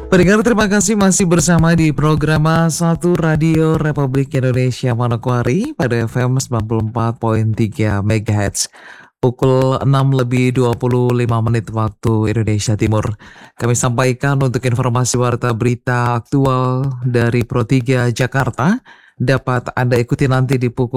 Pendengar terima kasih masih bersama di program Satu Radio Republik Indonesia Manokwari pada FM 94.3 MHz. Pukul 6 lebih 25 menit waktu Indonesia Timur. Kami sampaikan untuk informasi warta berita aktual dari Pro 3 Jakarta dapat Anda ikuti nanti di pukul